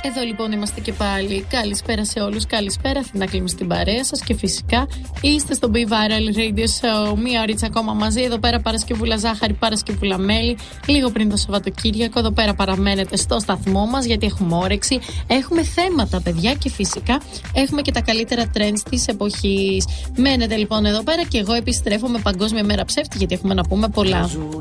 Εδώ λοιπόν είμαστε και πάλι. Καλησπέρα σε όλους, καλησπέρα. Αθηνά Κλίμη στην παρέα σας και φυσικά είστε στο Be Viral Radio Show. Μία ωρίτσα ακόμα μαζί. Εδώ πέρα Παρασκευούλα ζάχαρη, Παρασκευούλα μέλι. Λίγο πριν το Σαββατοκύριακο. Εδώ πέρα παραμένετε στο σταθμό μας γιατί έχουμε όρεξη. Έχουμε θέματα, παιδιά, και φυσικά έχουμε και τα καλύτερα trends της εποχής. Μένετε λοιπόν εδώ πέρα και εγώ επιστρέφω με Παγκόσμια Μέρα Ψεύτη γιατί έχουμε να πούμε πολλά.